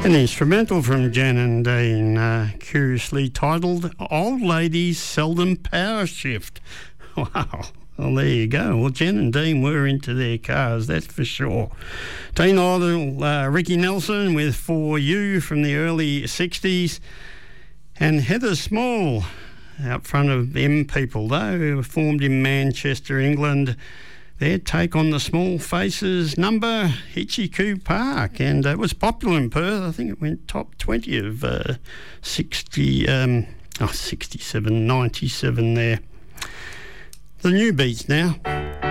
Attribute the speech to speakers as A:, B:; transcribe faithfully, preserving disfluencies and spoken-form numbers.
A: An instrumental from Jan and Dean, uh, curiously titled Old Ladies Seldom Power Shift. Wow. Well, there you go. Well, Jan and Dean were into their cars, that's for sure. Teen Idol, uh, Ricky Nelson with For You from the early sixties. And Heather Small out front of M People, though, who were formed in Manchester, England. Their take on the Small Faces number, Hitchy-Coo Park, and uh, it was popular in Perth. I think it went top twenty of uh, sixty, um, oh, sixty-seven, ninety-seven there. The new beats now.